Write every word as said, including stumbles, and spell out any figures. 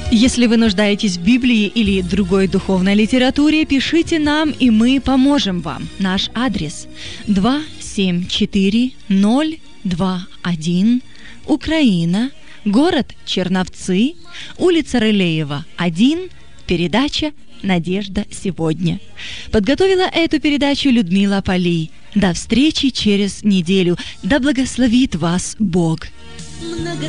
Если вы нуждаетесь в Библии или другой духовной литературе, пишите нам, и мы поможем вам. Наш адрес два семь четыре ноль два один, Украина, город Черновцы, улица Рылеева, один, передача «Надежда сегодня». Подготовила эту передачу Людмила Полей. До встречи через неделю. Да благословит вас Бог.